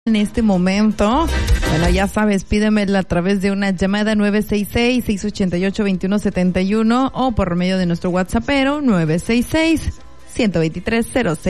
En este momento, bueno, ya sabes, pídemela a través de una llamada 966-688-2171 o por medio de nuestro WhatsAppero 966-123-06.